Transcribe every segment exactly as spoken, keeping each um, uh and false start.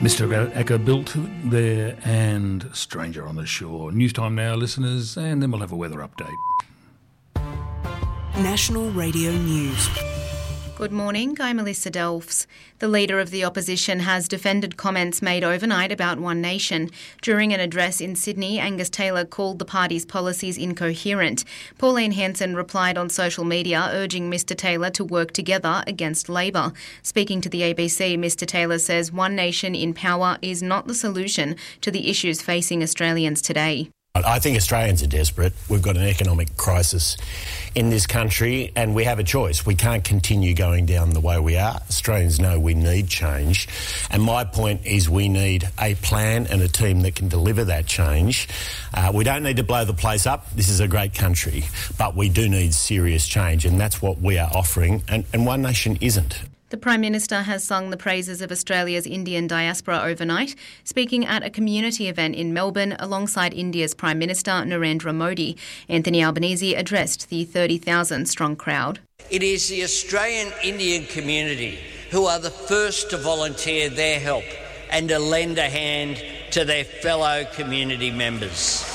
Mister Ackerbilt there and Stranger on the Shore. News time now, listeners, and then we'll have a weather update. National Radio News. Good morning, I'm Melissa Delfs. The Leader of the Opposition has defended comments made overnight about One Nation. During an address in Sydney, Angus Taylor called the party's policies incoherent. Pauline Hanson replied on social media, urging Mr Taylor to work together against Labor. Speaking to the A B C, Mr Taylor says One Nation in power is not the solution to the issues facing Australians today. I think Australians are desperate. We've got an economic crisis in this country and we have a choice. We can't continue going down the way we are. Australians know we need change. And my point is we need a plan and a team that can deliver that change. Uh, we don't need to blow the place up. This is a great country. But we do need serious change and that's what we are offering. And, and One Nation isn't. The Prime Minister has sung the praises of Australia's Indian diaspora overnight, speaking at a community event in Melbourne alongside India's Prime Minister Narendra Modi. Anthony Albanese addressed the thirty thousand strong crowd. It is the Australian Indian community who are the first to volunteer their help and to lend a hand to their fellow community members.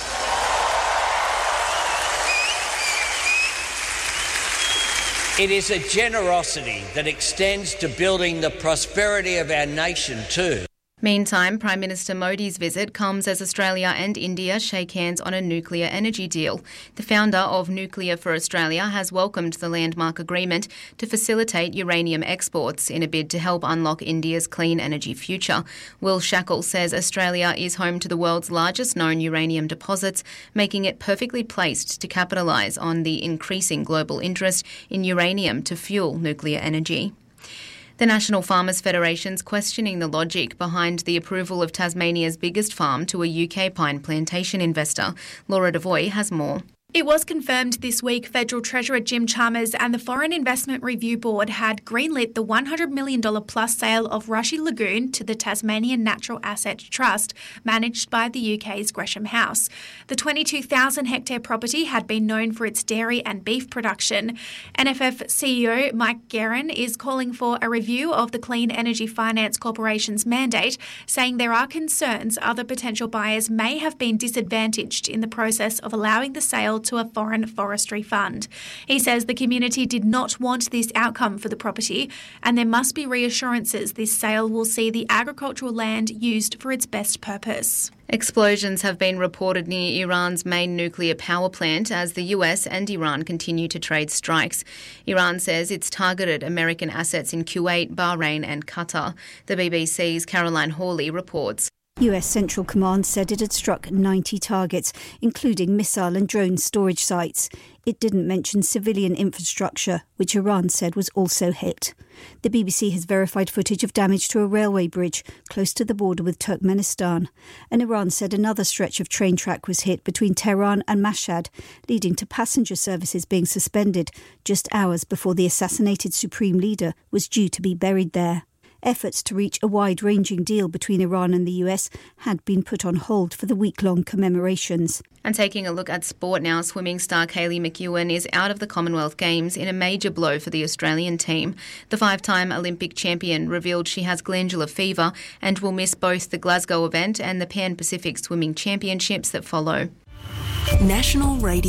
It is a generosity that extends to building the prosperity of our nation too. Meantime, Prime Minister Modi's visit comes as Australia and India shake hands on a nuclear energy deal. The founder of Nuclear for Australia has welcomed the landmark agreement to facilitate uranium exports in a bid to help unlock India's clean energy future. Will Shackle says Australia is home to the world's largest known uranium deposits, making it perfectly placed to capitalise on the increasing global interest in uranium to fuel nuclear energy. The National Farmers Federation's questioning the logic behind the approval of Tasmania's biggest farm to a U K pine plantation investor. Laura Devoy has more. It was confirmed this week Federal Treasurer Jim Chalmers and the Foreign Investment Review Board had greenlit the one hundred million dollars plus sale of Rushy Lagoon to the Tasmanian Natural Asset Trust, managed by the U K's Gresham House. The twenty-two thousand hectare property had been known for its dairy and beef production. N F F C E O Mike Guerin is calling for a review of the Clean Energy Finance Corporation's mandate, saying there are concerns other potential buyers may have been disadvantaged in the process of allowing the sale to a foreign forestry fund. He says the community did not want this outcome for the property and there must be reassurances this sale will see the agricultural land used for its best purpose. Explosions have been reported near Iran's main nuclear power plant as the U S and Iran continue to trade strikes. Iran says it's targeted American assets in Kuwait, Bahrain and Qatar. The B B C's Caroline Hawley reports. U S Central Command said it had struck ninety targets, including missile and drone storage sites. It didn't mention civilian infrastructure, which Iran said was also hit. The B B C has verified footage of damage to a railway bridge close to the border with Turkmenistan. And Iran said another stretch of train track was hit between Tehran and Mashhad, leading to passenger services being suspended just hours before the assassinated supreme leader was due to be buried there. Efforts to reach a wide-ranging deal between Iran and the U S had been put on hold for the week-long commemorations. And taking a look at sport now, swimming star Kaylee McEwen is out of the Commonwealth Games in a major blow for the Australian team. The five-time Olympic champion revealed she has glandular fever and will miss both the Glasgow event and the Pan Pacific Swimming Championships that follow. National Radio